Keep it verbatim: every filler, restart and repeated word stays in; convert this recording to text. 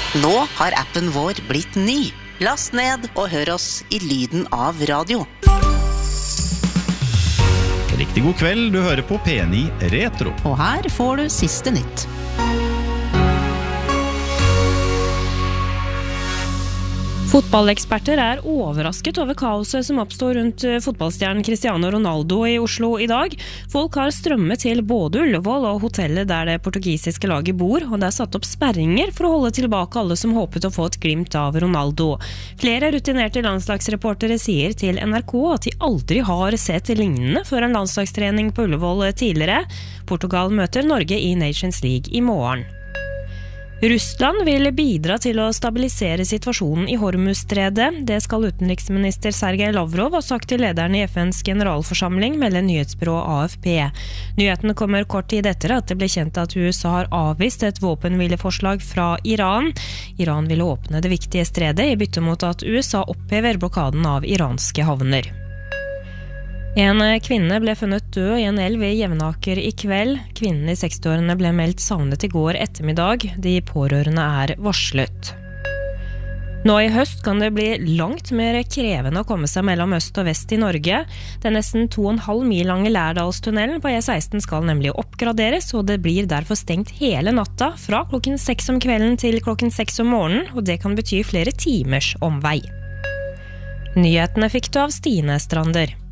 Nå har appen vår blitt ny. Last ned og hør oss i lyden av radio. Riktig god kveld, du hører på P ni Retro. Og her får du siste nytt. Fotballeksperter er overrasket over kaoset som oppstår rundt fotballstjernen Cristiano Ronaldo i Oslo i dag. Folk har strømmet til både Ullevål og hotellet der det portugisiske laget bor, og det er satt opp sperringer for å holde tilbake alle som håpet å få et glimt av Ronaldo. Flere rutinerte landslagsreportere sier til N R K at de aldri har sett lignende før en landslagstrening på Ullevål tidligere. Portugal møter Norge i Nations League i morgen. Russland vil bidra til å stabilisere situasjonen i Hormuzstredet. Det skal utenriksminister Sergej Lavrov ha sagt til lederen i F N's generalforsamling, melder nyhetsbyrået A F P. Nyheten kommer kort tid etter at det ble kjent at U S A har avvist et våpenhvileforslag fra Iran. Iran ville åpne det viktige stredet i bytte mot at U S A opphever blokaden av iranske havner. En kvinne ble funnet død i en elv i Jevnaker i kveld. Kvinnen i sekstiårene ble meldt savnet i går ettermiddag. De pårørende er varslet. Nå i høst kan det bli langt mer krevende å komme seg mellom øst og vest i Norge. Den nesten to og en halv mil lange Lærdalstunnelen på E seksten skal nemlig oppgraderes, og det blir derfor stengt hele natta fra klokken seks om kvelden til klokken seks om morgenen, og det kan bety flere timers omvei. Nyhetene fikk du av Stine Strander.